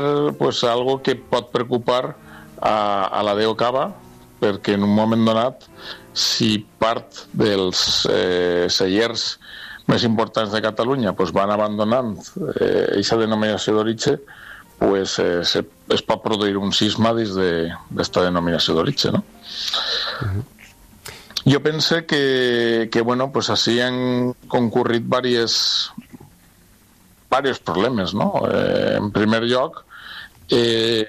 pues, algo que pot preocupar a la DO Cava, perquè en un moment donat, si part dels cellers més importants de Catalunya pues, van abandonant aquesta denominació d'origen, pues, es pot produir un sisma des d'esta denominació d'origen, no? Jo pense que bueno, pues así han concurrit varios problemes, ¿no? En primer lloc, el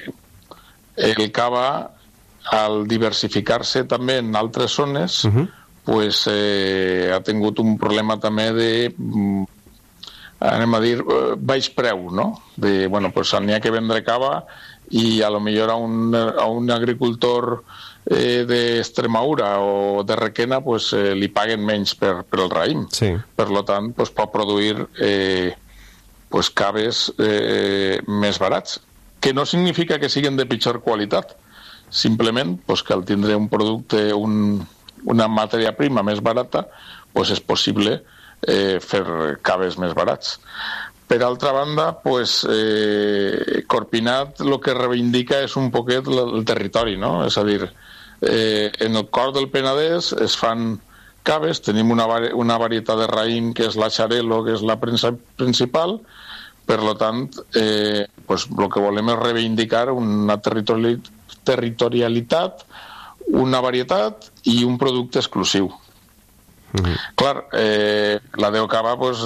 Cava, al diversificar-se també en altres zones, pues, ha tingut un problema també de, anem a dir, baix preu, no? De, bueno, pues n'hi ha que vendre cava i a lo millor a un agricultor d'Extremadura o de Requena pues, li paguen menys per el raïm. Sí. Per lo tant, pues, pot produir pues, caves més barats, que no significa que siguin de pitjor qualitat, simplement pues, que al tindre un producte, una matèria prima més barata, pues, és possible fer caves més barats. Per altra banda, pues, Corpinat el que reivindica és un poquet el territori, no? És a dir, en el cor del Penedès es fan caves, tenim una varietat de raïm que és la Xarel·lo, que és la principal, per tant, pues, el que volem és reivindicar una territorialitat, una varietat i un producte exclusiu. Clar, la DO Cava pues,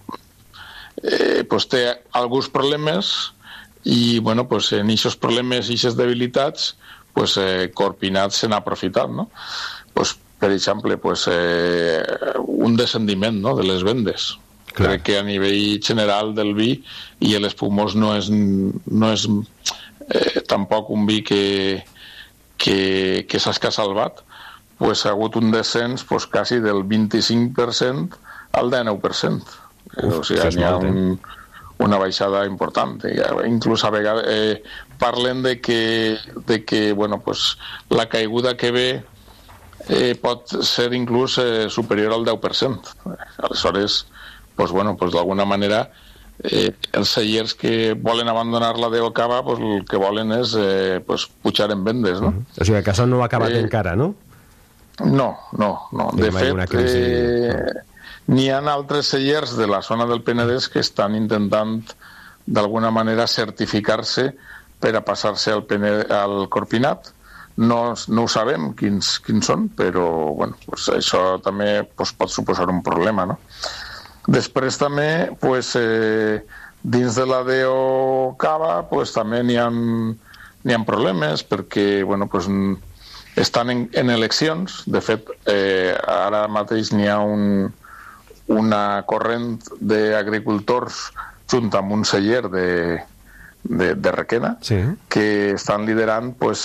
té alguns problemes i bueno, pues, en aquests problemes i aquestes debilitats pues, Corpinat se n'ha aprofitat, no? Pues, per exemple, pues, un descendiment, no?, de les vendes. Clar. Crec que a nivell general del vi i l'espumós no és tampoc un vi que s'ha salvat, pues, ha hagut un descens pues, quasi del 25% al 19%. O sigui, hi ha una baixada important. Inclús a vegades parlen de que bueno, pues, la caiguda que ve pot ser inclús superior al 10%. Aleshores, pues, bueno, pues, d'alguna manera els cellers que volen abandonar la DO Cava pues, el que volen és pues, pujar en vendes, no? O sigui que això no ha acabat encara, no? No. De fet, n'hi ha altres cellers de la zona del Penedès que estan intentant d'alguna manera certificar-se per a passar-se al Corpinat. No ho sabem quins són, però bueno, pues això també pues, pot suposar un problema, no? Després també, pues, dins de la DO Cava, pues, també n'hi ha problemes perquè bueno, pues, estan en eleccions. De fet, ara mateix n'hi ha una corrent d'agricultors junt amb un celler de Requena, sí, que estan liderant pues,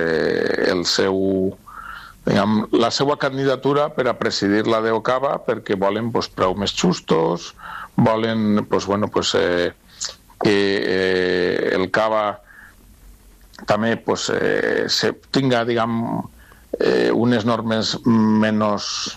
la seva candidatura per a presidir la DO Cava perquè volen pues, preus més justos, volen pues, bueno, pues, que el Cava també pues, tinga unes normes menys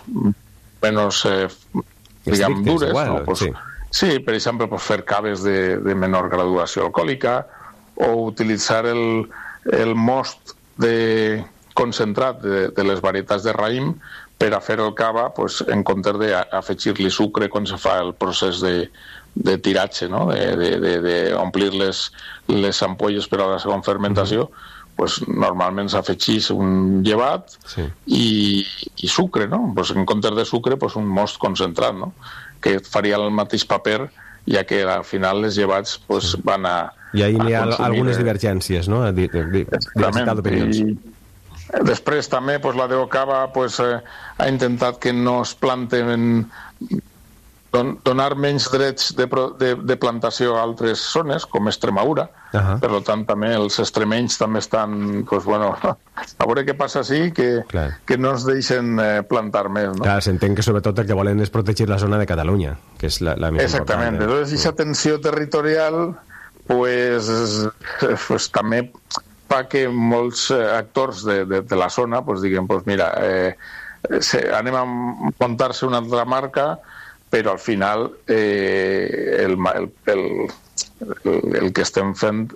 dures, igual, no? Pues, sí, per exemple, pues, fer caves de menor graduació alcohòlica o utilitzar el most concentrat de les varietats de raïm per a fer el cava pues, en comptes d'afegir-li sucre quan se fa el procés de tiratge, no? D'omplir les ampolles per a la segona fermentació, pues, normalment s'afegís un llevat i sucre, no? Pues, en comptes de sucre, pues, un most concentrat, no? Que faria el mateix paper, ja que al final les llevats pues, van a... I ahí hi ha algunes divergències, no? Diversitat d'opinions. Després també pues, la DO Cava pues, ha intentat que no es planten, donar menys drets de plantació a altres zones, com Extremadura. Per tant, també els extremenys també estan, pues, bueno, a veure què passa així, que no es deixen plantar més, no? Clar, s'entén que sobretot el que volen és protegir la zona de Catalunya, que és la més exactament. important. Entonces, aquesta tensió territorial pues, també fa que molts actors de la zona pues, diguem, pues, mira, anem a muntar-se una altra marca, però al final el que estem fent